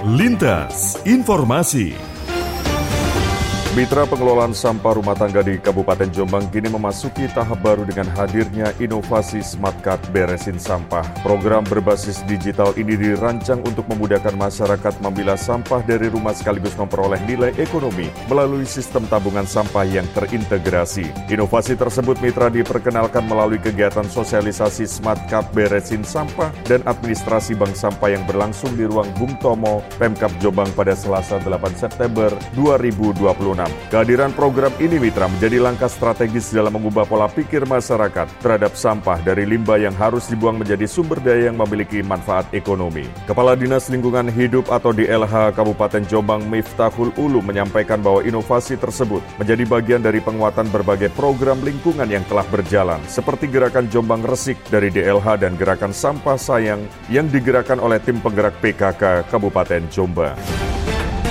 Lintas Informasi. Mitra pengelolaan sampah rumah tangga di Kabupaten Jombang kini memasuki tahap baru dengan hadirnya inovasi Smart Card Beresin Sampah. Program berbasis digital ini dirancang untuk memudahkan masyarakat memilah sampah dari rumah sekaligus memperoleh nilai ekonomi melalui sistem tabungan sampah yang terintegrasi. Inovasi tersebut mitra diperkenalkan melalui kegiatan sosialisasi Smart Card Beresin Sampah dan administrasi bank sampah yang berlangsung di ruang Bung Tomo, Pemkab Jombang pada Selasa 8 September 2026. Kehadiran program ini mitra menjadi langkah strategis dalam mengubah pola pikir masyarakat terhadap sampah dari limbah yang harus dibuang menjadi sumber daya yang memiliki manfaat ekonomi. Kepala Dinas Lingkungan Hidup atau DLH Kabupaten Jombang Miftahul Ulum menyampaikan bahwa inovasi tersebut menjadi bagian dari penguatan berbagai program lingkungan yang telah berjalan seperti Gerakan Jombang Resik dari DLH dan Gerakan Sampah Sayang yang digerakkan oleh tim penggerak PKK Kabupaten Jombang.